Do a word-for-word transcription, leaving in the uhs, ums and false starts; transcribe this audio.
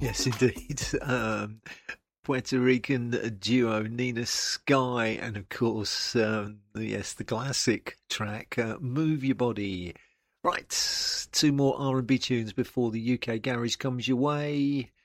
Yes, indeed. Um, Puerto Rican duo Nina Sky, and of course, um, yes, the classic track uh, "Move Your Body." Right, two more R and B tunes before the U K garage comes your way.